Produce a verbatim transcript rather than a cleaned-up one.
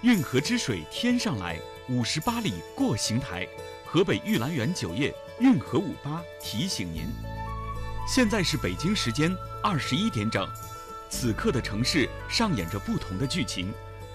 运河之水天上来，五十八里过邢台。河北玉兰园酒业运河五八提醒您，现在是北京时间二十一点整。此刻的城市上演着不同的剧情，